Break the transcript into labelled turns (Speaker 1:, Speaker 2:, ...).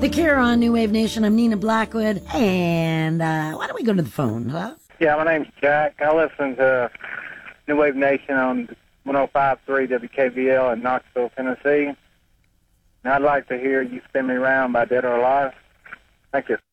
Speaker 1: Nick here on New Wave Nation. I'm Nina Blackwood. And why don't we go to the phone, huh?
Speaker 2: Yeah, my name's Jack. I listen to New Wave Nation on 105.3 WKVL in Knoxville, Tennessee. And I'd like to hear You Spin Me Round by Dead or Alive. Thank you.